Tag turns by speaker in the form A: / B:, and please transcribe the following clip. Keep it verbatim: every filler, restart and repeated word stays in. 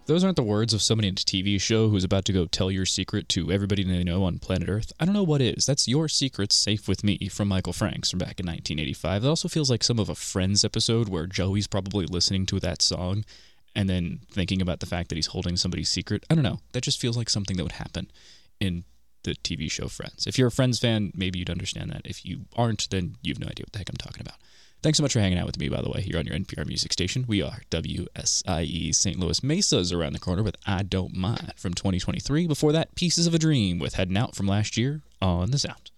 A: Those aren't the words of somebody in a T V show who's about to go tell your secret to everybody they know on planet Earth. I don't know what is. That's Your Secret's Safe With Me from Michael Franks from back in nineteen eighty-five. It also feels like some of a Friends episode where Joey's probably listening to that song and then thinking about the fact that he's holding somebody's secret. I don't know. That just feels like something that would happen in the T V show Friends. If you're a Friends fan, maybe you'd understand that. If you aren't, then you have no idea what the heck I'm talking about. Thanks so much for hanging out with me, by the way, here on your N P R music station. We are W S I E Saint Louis. Mesa's around the corner with I Don't Mind from twenty twenty-three. Before that, Pieces of a Dream with Heading Out from last year on The Sound.